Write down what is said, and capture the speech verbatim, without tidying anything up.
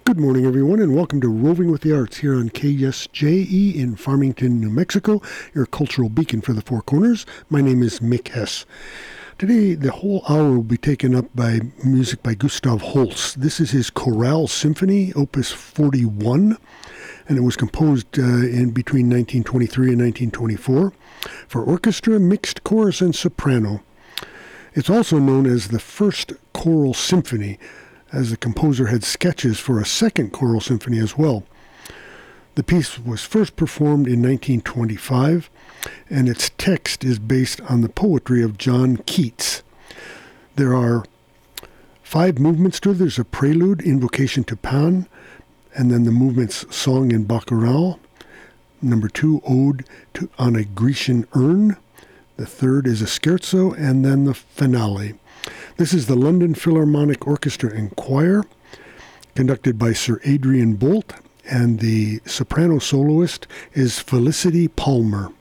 Good morning, everyone, and welcome to Roving with the Arts here on K S J E in Farmington, New Mexico, your cultural beacon for the Four Corners. My name is Mick Hess. Today, the whole hour will be taken up by music by Gustav Holst. This is his Chorale Symphony, Opus forty-one, and it was composed uh, in between nineteen twenty-three and nineteen twenty-four for orchestra, mixed chorus, and soprano. It's also known as the first choral symphony, as the composer had sketches for a second choral symphony as well. The piece was first performed in nineteen twenty-five, and its text is based on the poetry of John Keats. There are five movements to it. There's a prelude, invocation to Pan, and then the movements Song and Bacchanal. Number two, Ode to, on a Grecian Urn. The third is a scherzo, and then the finale. This is the London Philharmonic Orchestra and Choir, conducted by Sir Adrian Boult, and the soprano soloist is Felicity Palmer.